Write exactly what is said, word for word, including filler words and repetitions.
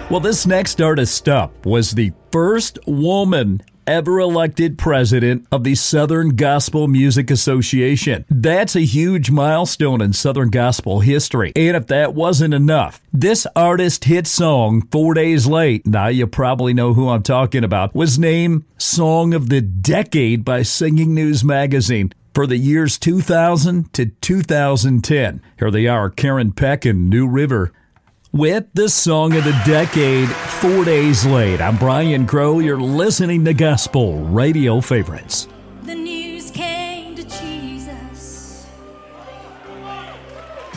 Well, this next artist up was the first woman ever elected president of the Southern Gospel Music Association. That's a huge milestone in Southern Gospel history. And if that wasn't enough, this artist hit song, Four Days Late, now you probably know who I'm talking about, was named Song of the Decade by Singing News Magazine for the years two thousand to two thousand ten. Here they are, Karen Peck and New River, with the Song of the Decade, Four Days Late. I'm Brian Crow. You're listening to Gospel Radio Favorites.